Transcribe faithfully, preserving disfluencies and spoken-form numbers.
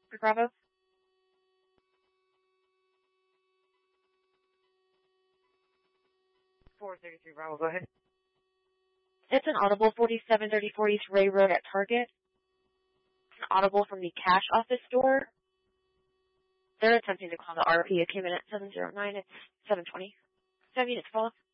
Bravo. four thirty-three Bravo, go ahead. It's an audible forty-seven thirty-four East Ray Road at Target. It's an audible from the cash office door. They're attempting to call the R P. It came in at seven oh nine. It's seven twenty. Seven minutes, follow.